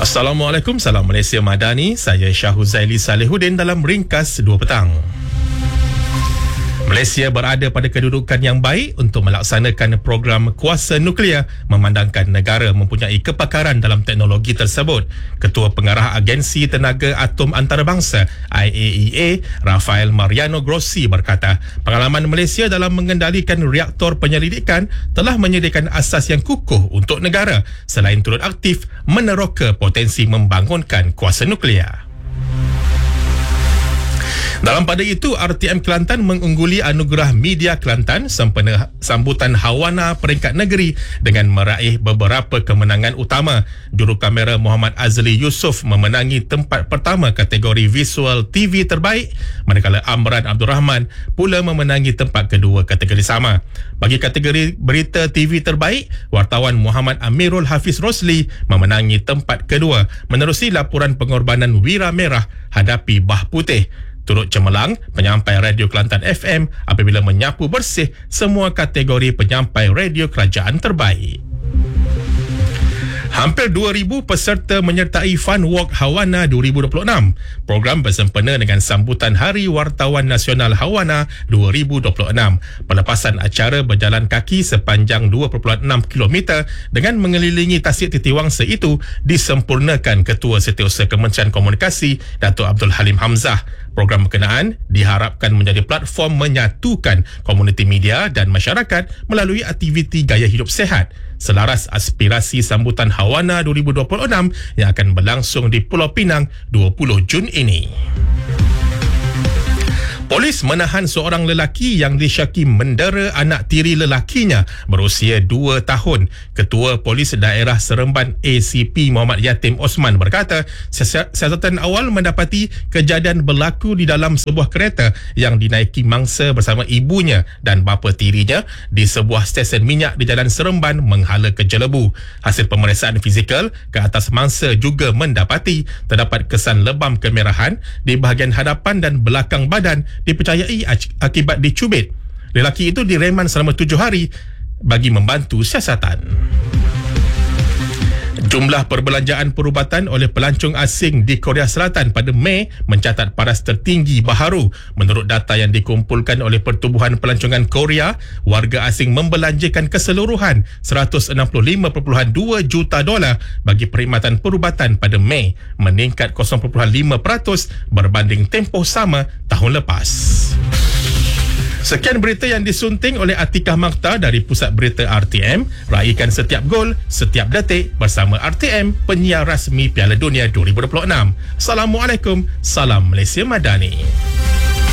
Assalamualaikum, salam Malaysia Madani. Saya Syahuzaili Salihuddin dalam Ringkas 2 petang. Malaysia berada pada kedudukan yang baik untuk melaksanakan program kuasa nuklear memandangkan negara mempunyai kepakaran dalam teknologi tersebut. Ketua Pengarah Agensi Tenaga Atom Antarabangsa IAEA, Rafael Mariano Grossi berkata, pengalaman Malaysia dalam mengendalikan reaktor penyelidikan telah menyediakan asas yang kukuh untuk negara selain turut aktif meneroka potensi membangunkan kuasa nuklear. Dalam pada itu, RTM Kelantan mengungguli anugerah Media Kelantan sempena sambutan Hawana peringkat negeri dengan meraih beberapa kemenangan utama. Jurukamera Muhammad Azli Yusof memenangi tempat pertama kategori visual TV terbaik, manakala Amran Abdul Rahman pula memenangi tempat kedua kategori sama. Bagi kategori berita TV terbaik, wartawan Muhammad Amirul Hafiz Rosli memenangi tempat kedua menerusi laporan pengorbanan Wira Merah hadapi Bah Putih. Turut cemerlang penyampai Radio Kelantan FM apabila menyapu bersih semua kategori penyampai radio kerajaan terbaik. Hampir 2,000 peserta menyertai Fun Walk Hawana 2026. Program bersempena dengan sambutan Hari Wartawan Nasional Hawana 2026. Pelepasan acara berjalan kaki sepanjang 2.6 km dengan mengelilingi Tasik Titiwangsa itu disempurnakan Ketua Setiausaha Kementerian Komunikasi Datuk Abdul Halim Hamzah. Program berkenaan diharapkan menjadi platform menyatukan komuniti media dan masyarakat melalui aktiviti gaya hidup sihat selaras aspirasi sambutan Hawana 2026 yang akan berlangsung di Pulau Pinang 20 Jun ini. Polis menahan seorang lelaki yang disyaki mendera anak tiri lelakinya berusia 2 tahun. Ketua Polis Daerah Seremban ACP Muhammad Yatim Osman berkata, siasatan awal mendapati kejadian berlaku di dalam sebuah kereta yang dinaiki mangsa bersama ibunya dan bapa tirinya di sebuah stesen minyak di Jalan Seremban menghala ke Jelebu. Hasil pemeriksaan fizikal ke atas mangsa juga mendapati terdapat kesan lebam kemerahan di bahagian hadapan dan belakang badan dipercayai akibat dicubit. Lelaki itu direman selama 7 hari bagi membantu siasatan. Jumlah perbelanjaan perubatan oleh pelancong asing di Korea Selatan pada Mei mencatat paras tertinggi baharu. Menurut data yang dikumpulkan oleh Pertubuhan Pelancongan Korea, warga asing membelanjakan keseluruhan $165.2 juta bagi perkhidmatan perubatan pada Mei, meningkat 0.5% berbanding tempoh sama tahun lepas. Sekian berita yang disunting oleh Atikah Makta dari Pusat Berita RTM. Raikan setiap gol, setiap detik bersama RTM, penyiar rasmi Piala Dunia 2026. Assalamualaikum, salam Malaysia Madani.